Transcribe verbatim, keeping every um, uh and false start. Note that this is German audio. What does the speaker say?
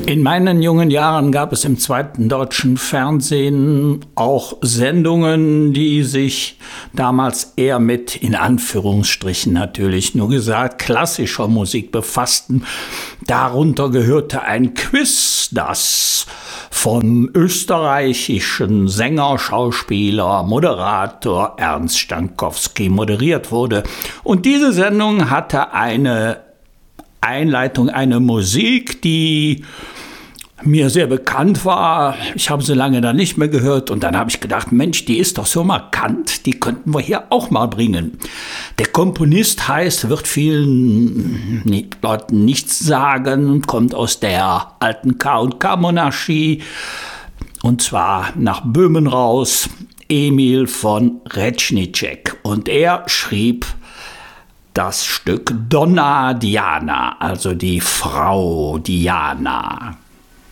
In meinen jungen Jahren gab es im zweiten deutschen Fernsehen auch Sendungen, die sich damals eher mit, in Anführungsstrichen natürlich nur gesagt, klassischer Musik befassten. Darunter gehörte ein Quiz, das vom österreichischen Sänger, Schauspieler, Moderator Ernst Stankowski moderiert wurde. Und diese Sendung hatte eine Einleitung, eine Musik, die mir sehr bekannt war. Ich habe sie lange dann nicht mehr gehört und dann habe ich gedacht, Mensch, die ist doch so markant, die könnten wir hier auch mal bringen. Der Komponist heißt, wird vielen Leuten nichts sagen, kommt aus der alten K und K-Monarchie und zwar nach Böhmen raus, Emil von Řečníček. Und er schrieb das Stück Donna Diana, also die Frau Diana.